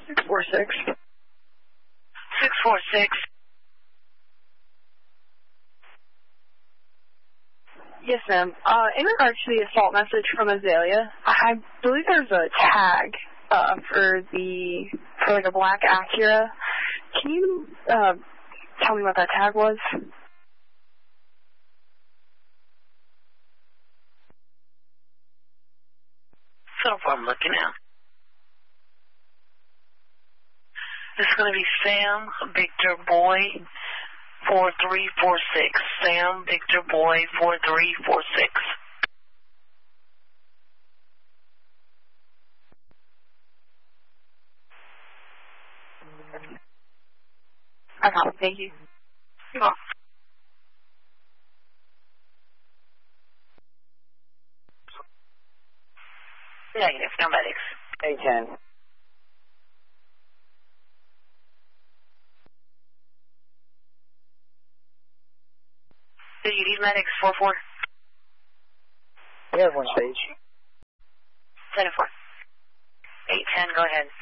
646. 646. Yes, ma'am. In regards to the assault message from Azalea, I believe there's a tag for like a black Acura. Can you tell me what that tag was? So far I'm looking at. This is going to be Sam Victor Boy 4346. Sam Victor Boy 4346. Okay, thank you. You're welcome. Negative, no medics. 810. Did you need medics 44? We have one stage. 10-4. 810, go ahead.